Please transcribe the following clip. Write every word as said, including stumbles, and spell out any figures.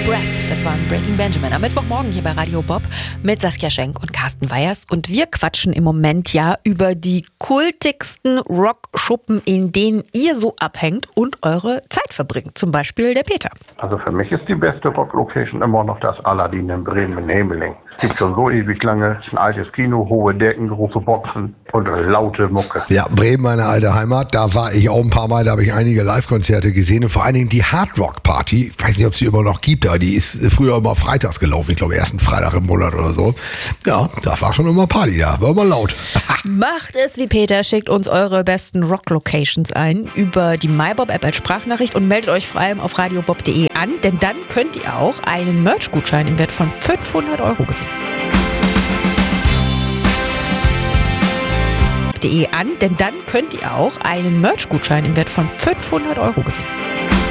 Breath, das war ein Breaking Benjamin. Am Mittwochmorgen hier bei Radio Bob mit Saskia Schenk und Carsten Weyers. Und wir quatschen im Moment ja über die kultigsten Rockschuppen, in denen ihr so abhängt und eure Zeit verbringt. Zum Beispiel der Peter. Also für mich ist die beste Rocklocation immer noch das Aladdin in Bremen in Hemeling. Gibt schon so ewig lange, ein altes Kino, hohe Decken, große Boxen und laute Mucke. Ja, Bremen, meine alte Heimat, da war ich auch ein paar Mal, da habe ich einige Live-Konzerte gesehen und vor allen Dingen die Hard Rock Party, ich weiß nicht, ob sie immer noch gibt, aber die ist früher immer freitags gelaufen, ich glaube ersten Freitag im Monat oder so. Ja, da war schon immer Party da, war immer laut. Macht es wie Peter, schickt uns eure besten Rock-Locations ein über die MyBob-App als Sprachnachricht und meldet euch vor allem auf radiobob punkt de an, denn dann könnt ihr auch einen Merch-Gutschein im Wert von fünfhundert Euro gewinnen. an, denn dann könnt ihr auch einen Merch-Gutschein im Wert von fünfhundert Euro gewinnen.